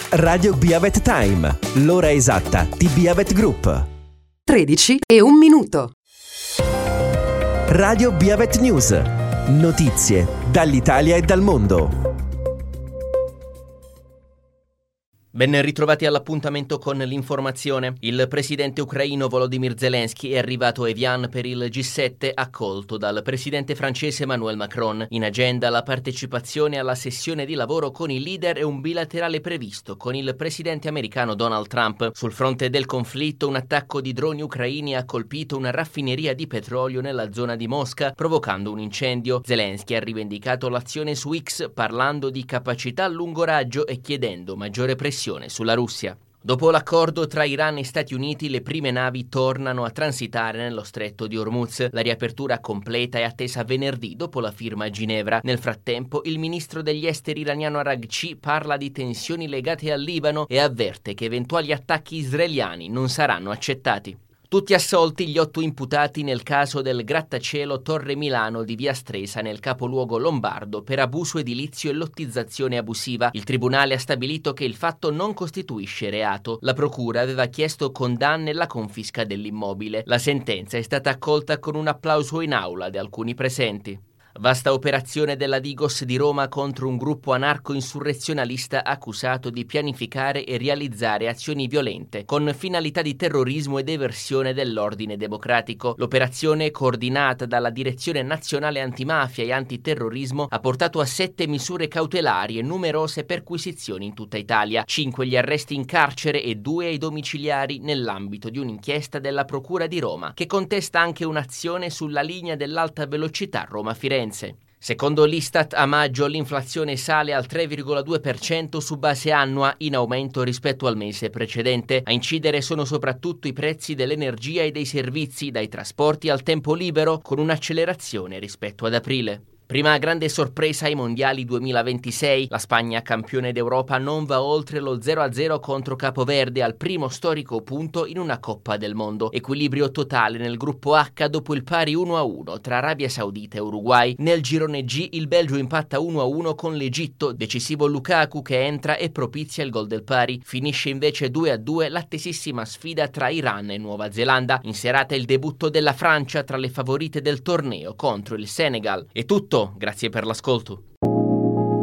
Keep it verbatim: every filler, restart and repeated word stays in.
Radio Biavet Time, l'ora esatta di Biavet Group. tredici e un minuto. Radio Biavet News. Notizie dall'Italia e dal mondo. Ben ritrovati all'appuntamento con l'informazione. Il presidente ucraino Volodymyr Zelensky è arrivato a Evian per il G sette, accolto dal presidente francese Emmanuel Macron. In agenda la partecipazione alla sessione di lavoro con i leader e un bilaterale previsto con il presidente americano Donald Trump. Sul fronte del conflitto, un attacco di droni ucraini ha colpito una raffineria di petrolio nella zona di Mosca, provocando un incendio. Zelensky ha rivendicato l'azione su X, parlando di capacità a lungo raggio e chiedendo maggiore pressione sulla Russia. Dopo l'accordo tra Iran e Stati Uniti, le prime navi tornano a transitare nello stretto di Hormuz. La riapertura completa è attesa venerdì dopo la firma a Ginevra. Nel frattempo, il ministro degli esteri iraniano Araghchi parla di tensioni legate al Libano e avverte che eventuali attacchi israeliani non saranno accettati. Tutti assolti gli otto imputati nel caso del grattacielo Torre Milano di via Stresa nel capoluogo lombardo per abuso edilizio e lottizzazione abusiva. Il tribunale ha stabilito che il fatto non costituisce reato. La procura aveva chiesto condanne e la confisca dell'immobile. La sentenza è stata accolta con un applauso in aula da alcuni presenti. Vasta operazione della Digos di Roma contro un gruppo anarco-insurrezionalista accusato di pianificare e realizzare azioni violente con finalità di terrorismo ed eversione dell'ordine democratico. L'operazione, coordinata dalla Direzione Nazionale Antimafia e Antiterrorismo, ha portato a sette misure cautelari e numerose perquisizioni in tutta Italia, cinque gli arresti in carcere e due ai domiciliari nell'ambito di un'inchiesta della Procura di Roma che contesta anche un'azione sulla linea dell'alta velocità Roma-Firenze. Secondo l'Istat, a maggio l'inflazione sale al tre virgola due per cento su base annua, in aumento rispetto al mese precedente. A incidere sono soprattutto i prezzi dell'energia e dei servizi, dai trasporti al tempo libero, con un'accelerazione rispetto ad aprile. Prima grande sorpresa ai mondiali duemilaventisei, la Spagna, campione d'Europa, non va oltre lo zero a zero contro Capoverde al primo storico punto in una Coppa del Mondo. Equilibrio totale nel gruppo H dopo il pari uno a uno tra Arabia Saudita e Uruguay. Nel girone G il Belgio impatta uno a uno con l'Egitto, decisivo Lukaku che entra e propizia il gol del pari. Finisce invece due a due l'attesissima sfida tra Iran e Nuova Zelanda. In serata il debutto della Francia tra le favorite del torneo contro il Senegal. È tutto. Grazie per l'ascolto.